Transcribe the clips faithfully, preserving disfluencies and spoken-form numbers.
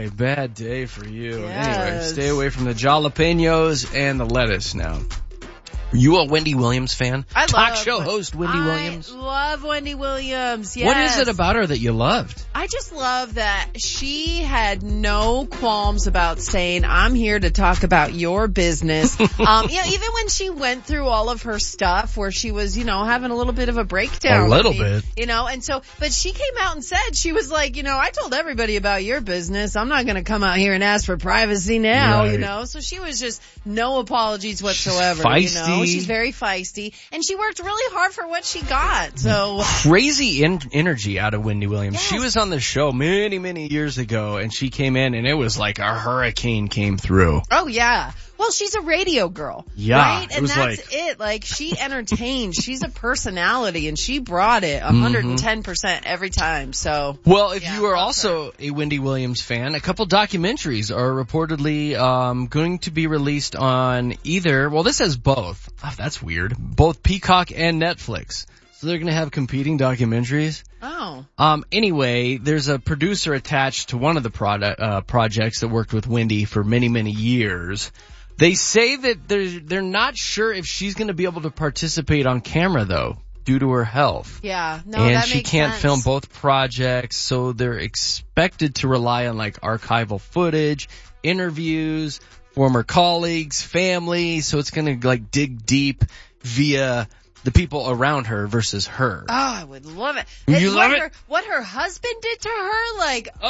boy, bad day for you. Yes. Anyway, stay away from the jalapenos and the lettuce now. Are you a Wendy Williams fan? I Talk love, show host Wendy I Williams. I love Wendy Williams, yes. What is it about her that you loved? I just love that she had no qualms about saying, I'm here to talk about your business. um, you know, even when she went through all of her stuff where she was, you know, having a little bit of a breakdown. A little I mean, bit. You know, and so, but she came out and said, she was like, you know, I told everybody about your business. I'm not going to come out here and ask for privacy now, Right. you know. So she was just no apologies whatsoever. She's You know, feisty. she's very feisty and she worked really hard for what she got. So Crazy in- energy out of Wendy Williams. Yes. She was on the show many, many years ago, and she came in, and it was like a hurricane came through. Oh yeah. Well, she's a radio girl. Yeah, Right? it And was that's like- it. Like, she entertained. She's a personality and she brought it one hundred ten percent every time. So. Well, if Yeah, you are love also a Wendy Williams fan, a couple documentaries are reportedly um, going to be released on either, well, this says both. Oh, that's weird. Both Peacock and Netflix. So they're going to have competing documentaries. Oh. Um, anyway, there's a producer attached to one of the product, uh, projects that worked with Wendy for many, many years. They say that they're, they're not sure if she's going to be able to participate on camera, though, due to her health. Yeah. No, and that she makes can't sense. film both projects, so they're expected to rely on like archival footage, interviews, former colleagues, family, so it's going to like dig deep via the people around her versus her. Oh, I would love it. You And love what it? Her, what her husband did to her, like, Oh,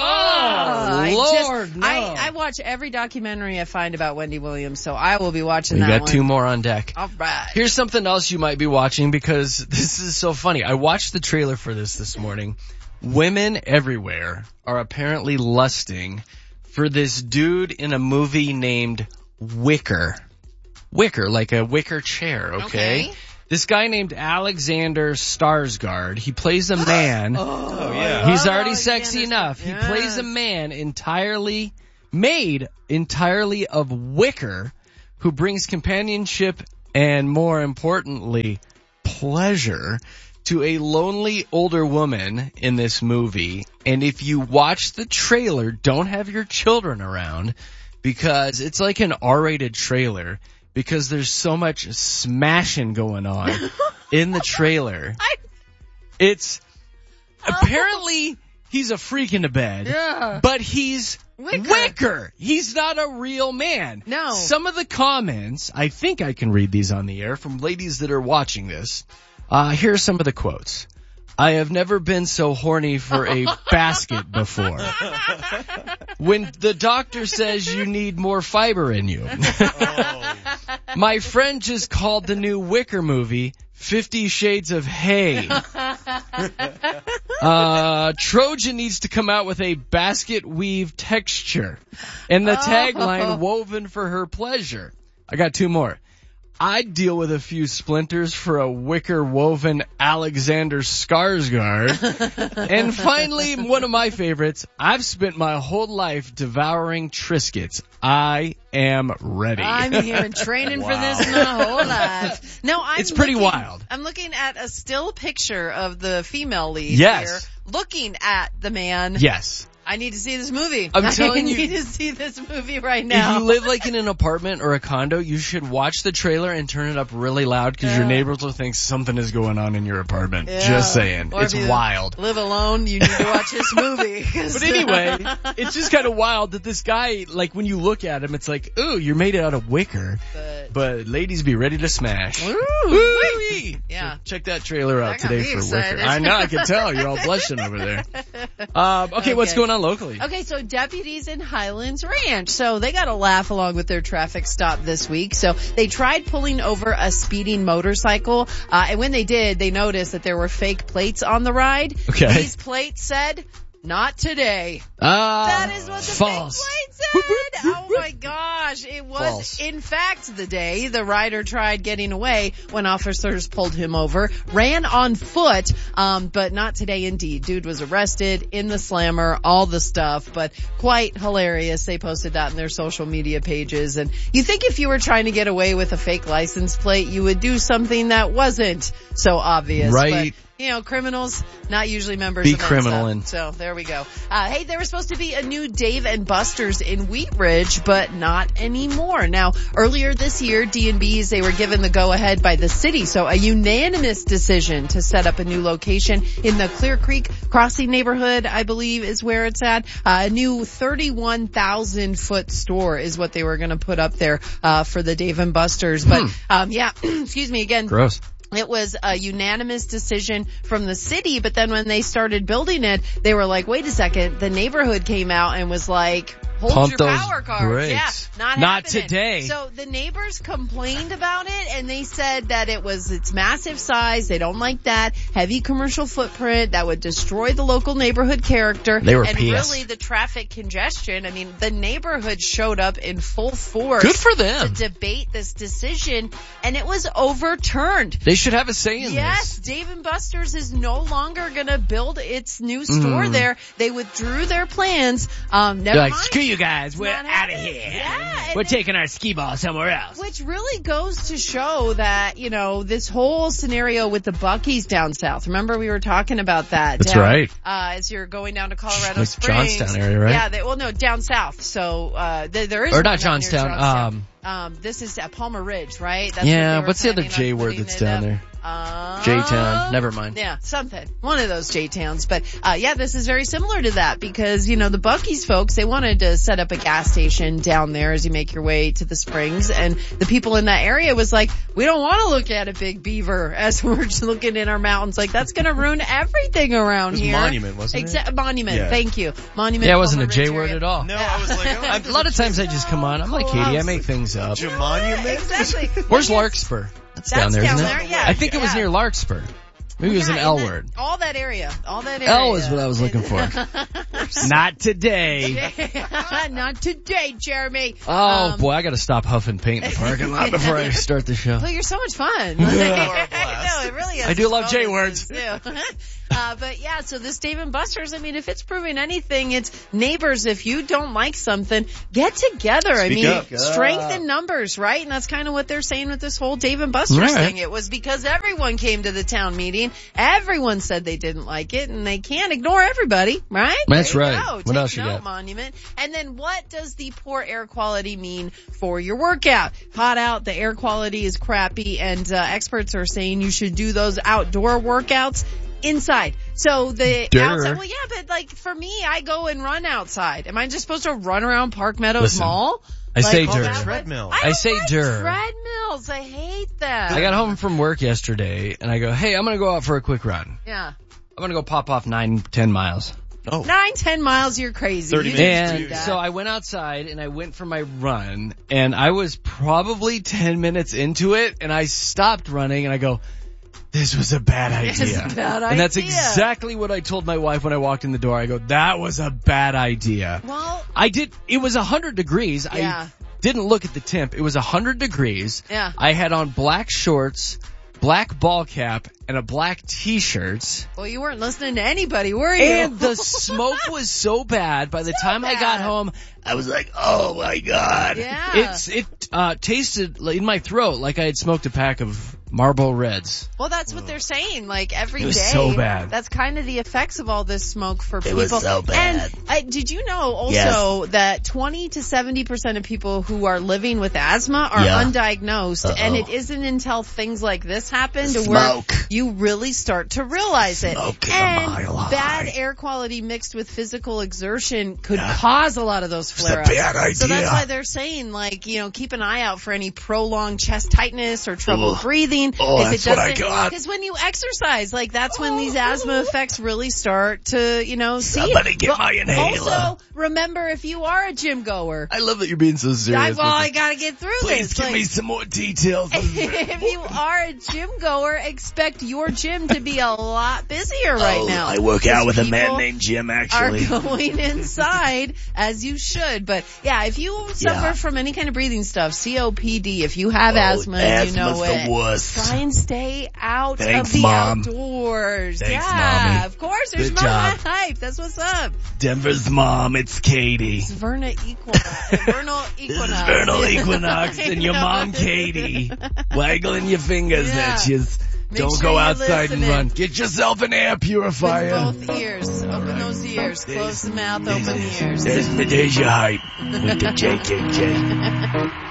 I Lord, just, no. I, I watch every documentary I find about Wendy Williams, so I will be watching We that got one. two more on deck. All right. Here's something else you might be watching because this is so funny. I watched the trailer for this this morning. Women everywhere are apparently lusting for this dude in a movie named Wicker. Wicker, like a wicker chair, okay? Okay. This guy named Alexander Skarsgård, he plays a man. Oh, yeah. He's already Oh, sexy yeah, enough. He yeah. plays a man entirely, made entirely of wicker, who brings companionship and, more importantly, pleasure to a lonely older woman in this movie. And if you watch the trailer, don't have your children around because it's like an R-rated trailer because there's so much smashing going on in the trailer. I- It's apparently he's a freak in the bed, Yeah. but he's Wicker. wicker. He's not a real man. No. Some of the comments, I think I can read these on the air from ladies that are watching this. Uh, here are some of the quotes. I have never been so horny for a basket before. When the doctor says you need more fiber in you. My friend just called the new Wicker movie Fifty Shades of Hay. Uh, Trojan needs to come out with a basket weave texture. And the tagline, woven for her pleasure. I got two more. I'd deal with a few splinters for a wicker woven Alexander Skarsgård. And finally, one of my favorites, I've spent my whole life devouring Triscuits. I am ready. I'm here and training for this my whole life. No, I'm It's pretty looking- wild. I'm looking at a still picture of the female lead Yes. here, looking at the man. Yes. I need to see this movie. I'm telling I you- need to see this movie right now. If you live like in an apartment or a condo, you should watch the trailer and turn it up really loud because your Yeah. neighbors will think something is going on in your apartment. Yeah. Just saying. Or It's if you wild. Live alone, you need to watch this movie. But anyway, it's just kind of wild that this guy, like when you look at him, it's like, ooh, you're made out of wicker. But, But ladies, be ready to smash. Ooh, Woo-wee. Yeah. So check that trailer out That got today me for excited. Wicker. I know, I can tell. You're all blushing over there. Um, okay, what's Okay. going on locally? Okay, so deputies in Highlands Ranch, so they got a laugh along with their traffic stop this week. So they tried pulling over a speeding motorcycle, uh, and when they did, they noticed that there were fake plates on the ride. Okay. These plates said, not today. Ah, That is what the false. fake plate said. Oh my gosh. It was, False. in fact, the day the rider tried getting away when officers pulled him over, ran on foot, um, but not today indeed. Dude was arrested in the slammer, all the stuff, but quite hilarious. They posted that in their social media pages. And you think if you were trying to get away with a fake license plate, you would do something that wasn't so obvious. Right. But You know, criminals, not usually members Be of criminalin'. Mensa. So there we go. Uh, hey, there was supposed to be a new Dave and Buster's in Wheat Ridge, but not anymore. Now, earlier this year, D and B's, they were given the go-ahead by the city. So a unanimous decision to set up a new location in the Clear Creek Crossing neighborhood, I believe is where it's at. Uh, a new thirty-one thousand foot store is what they were going to put up there, uh, for the Dave and Buster's. But, Hmm. um, yeah, excuse me again. Gross. It was a unanimous decision from the city, but then when they started building it, they were like, wait a second, the neighborhood came out and was like, hold Pump your those power cards. brakes. Yeah, not Not happening. today. So the neighbors complained about it and they said that it was its massive size. They don't like that. Heavy commercial footprint that would destroy the local neighborhood character. They were and P S. really the traffic congestion. I mean, the neighborhood showed up in full force. Good for them. To debate this decision, and it was overturned. They should have a say in Yes, this. Dave and Buster's is no longer going to build its new store Mm. there. They withdrew their plans. Um, never They're like, mind. screw you guys. We're Not out of happening. here. Yeah, and We're then- taking our skee ball somewhere else. Which really goes to show that, you know, this whole scenario with the Buc-ee's down south. Remember we were talking about that. That's down, right. Uh, as you're going down to Colorado Like Springs. Johnstown area, right? Yeah, they, well no, down south. So, uh, there, there is Or one not down near Johnstown, Johnstown. um, Um, this is at Palmer Ridge, right? That's Yeah, what they were what's the other planning J on word putting that's it down up. there? Uh, J-Town. Never mind. Yeah, something. One of those J-Towns. But, uh, yeah, this is very similar to that because, you know, the Buc-ee's folks, they wanted to set up a gas station down there as you make your way to the Springs. And the people in that area was like, we don't want to look at a big beaver as we're just looking in our mountains. Like, that's going to ruin everything around It was here. Monument, wasn't it? Exa- Monument. Yeah. Thank you. Monument. Yeah, it wasn't a Palmer J Ridge word area. at all. No, I was like, oh, A lot of times I just come on. I'm like Katie. I make things up. Monument? Exactly. Where's Yes. Larkspur? That's, That's down there, down isn't there, it? yeah. I think it was Yeah. near Larkspur. Maybe it was Yeah, an L in that- word. All that area. All that area. L is what I was looking for. Not today. Not today, Jeremy. Oh Um, boy, I gotta stop huffing paint in the parking lot before I start the show. Well, you're so much fun. You're a I blast. know, it really is. I do love It's J bonuses, words. too. uh, but yeah, so this Dave and Buster's, I mean, if it's proving anything, it's neighbors. If you don't like something, get together. I Speak mean, up. strength in numbers, right? And that's kind of what they're saying with this whole Dave and Buster's Right. thing. It was because everyone came to the town meeting. Everyone said they didn't like it, and they can't ignore everybody, right? That's There you right. go. What Take else you note, got? Monument. And then what does the poor air quality mean for your workout? Hot out, the air quality is crappy, and uh, experts are saying you should do those outdoor workouts inside. So the Durr. outside, well yeah, but like for me, I go and run outside. Am I just supposed to run around Park Meadows Listen, Mall? I say Like, dur. that would- Treadmill. I, I don't say like dur. treadmills. I hate that. I got home from work yesterday and I go, hey, I'm gonna go out for a quick run. Yeah. I'm gonna go pop off nine, ten miles. Oh. Nine, ten miles, you're crazy. thirty You minutes, didn't do And that. so I went outside and I went for my run and I was probably ten minutes into it and I stopped running and I go, this was a bad It's idea. a bad And that's idea. exactly what I told my wife when I walked in the door. I go, that was a bad idea. Well, I did, it was a hundred degrees. Yeah. I didn't look at the temp. It was a hundred degrees. Yeah. I had on black shorts, black ball cap, and a black t-shirt. well, you weren't listening to anybody, were you? And the smoke was so bad. By the So time I got bad. home, I was like, oh my God. Yeah. It's, it, uh, tasted like- in my throat like I had smoked a pack of Marlboro Reds. Well, that's what they're saying. Like every day, It was so bad. That's kind of the effects of all this smoke for people. was so bad. And uh, did you know also that twenty to seventy percent of people who are living with asthma are Yeah. undiagnosed, Uh-oh. and it isn't until things like this happen to Smoke. where you really start to realize it. Smoke is a and mile high. bad air quality mixed with physical exertion could cause a lot of those flare-ups. bad idea. So that's why they're saying, like, you know, keep an eye out for any prolonged chest tightness or trouble Ugh. breathing. Oh, if that's it what I doesn't, got. because when you exercise, like that's when these asthma effects really start to, you know, see. Somebody get But my inhaler. Also, remember if you are a gym goer, I love that you're being so I, serious. well, I with it. gotta get through Please this. give Like, me some more details. if you are a gym goer, expect your gym to be a lot busier right now. Oh, I work out with a man People named Jim, are actually. going inside as you should. But yeah, if you suffer Yeah. from any kind of breathing stuff, C O P D, if you have asthma and you know Oh, asthma's it, the worst. try and stay out Thanks, of the Mom. outdoors. Thanks, yeah, Mommy. of course. There's Good my job. hype. That's what's up. Denver's mom, it's Katie. It's Verna Equinox. Vernal Equinox. This is Vernal Equinox I and your know. mom, Katie, waggling your fingers Yeah. at you. Make Don't sure go you're outside listening. and run. Get yourself an air purifier. Open both ears. Open those ears. Close the mouth. Open the ears. There's, there's your hype with the J K J.